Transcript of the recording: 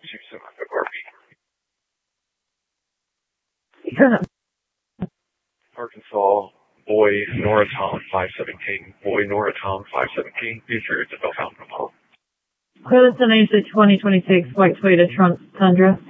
Arkansas, Boy, Nora Tom 517, Boy, Nora Tom 517, New Jersey, Fountain Hall. Clear destination 2026 white Toyota Tundra.